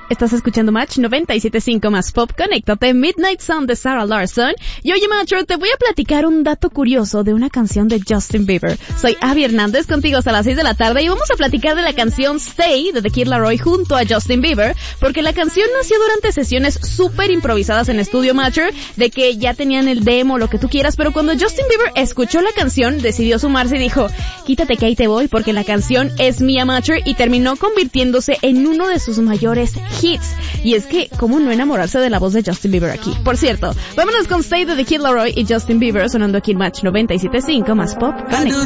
Estás escuchando Match 97.5 más Pop. Conéctate, Midnight Sun de Sarah Larsson. Y oye, Macho, te voy a platicar un dato curioso de una canción de Justin Bieber. Soy Abby Hernández, contigo hasta las 6 de la tarde y vamos a platicar de la canción Stay de The Kid Laroi junto a Justin Bieber, porque la canción nació durante sesiones súper improvisadas en estudio, Macho, de que ya tenían el demo, lo que tú quieras, pero cuando Justin Bieber escuchó la canción, decidió sumarse y dijo, quítate que ahí te voy, porque la canción es mía, Macho, y terminó convirtiéndose en uno de sus mayores hits. Y es que, ¿cómo no enamorarse de la voz de Justin Bieber aquí? Por cierto, vámonos con Stay de The Kid Laroi y Justin Bieber sonando aquí en Match 97.5 más Pop. Conecta.